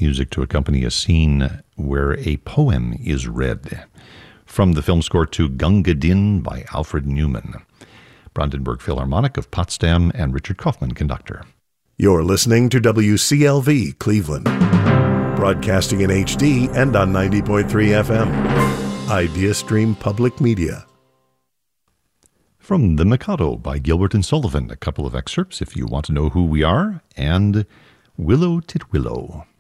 music to accompany a scene where a poem is read. From the film score to Gunga Din by Alfred Newman. Brandenburg Philharmonic of Potsdam and Richard Kaufman, conductor. You're listening to WCLV Cleveland, broadcasting in HD and on 90.3 FM. IdeaStream Public Media. From The Mikado by Gilbert and Sullivan, a couple of excerpts if you want to know who we are, and Willow Titwillow.